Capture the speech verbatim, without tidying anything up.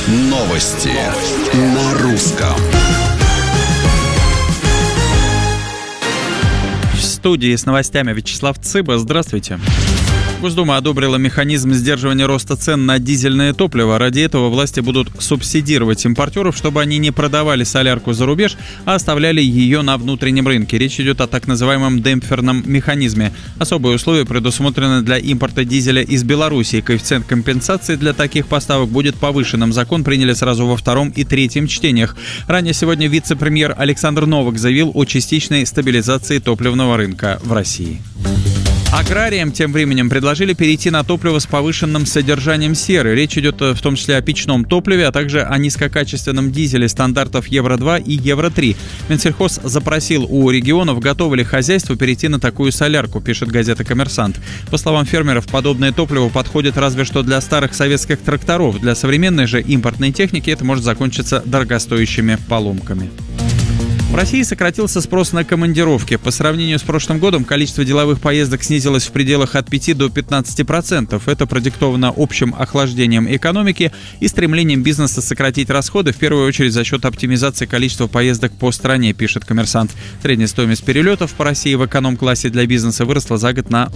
Новости на русском. В студии с новостями Вячеслав Цыба. Здравствуйте. Госдума одобрила механизм сдерживания роста цен на дизельное топливо. Ради этого власти будут субсидировать импортеров, чтобы они не продавали солярку за рубеж, а оставляли ее на внутреннем рынке. Речь идет о так называемом демпферном механизме. Особые условия предусмотрены для импорта дизеля из Беларуси. Коэффициент компенсации для таких поставок будет повышенным. Закон приняли сразу во втором и третьем чтениях. Ранее сегодня вице-премьер Александр Новак заявил о частичной стабилизации топливного рынка в России. Аграриям тем временем предложили перейти на топливо с повышенным содержанием серы. Речь идет в том числе о печном топливе, а также о низкокачественном дизеле стандартов евро два и евро три. Минсельхоз запросил у регионов, готовы ли хозяйства перейти на такую солярку, пишет газета «Коммерсант». По словам фермеров, подобное топливо подходит разве что для старых советских тракторов. Для современной же импортной техники это может закончиться дорогостоящими поломками. В России сократился спрос на командировки. По сравнению с прошлым годом количество деловых поездок снизилось в пределах от пяти до пятнадцати процентов. Это продиктовано общим охлаждением экономики и стремлением бизнеса сократить расходы, в первую очередь за счет оптимизации количества поездок по стране, пишет «Коммерсант». Средняя стоимость перелетов по России в эконом-классе для бизнеса выросла за год на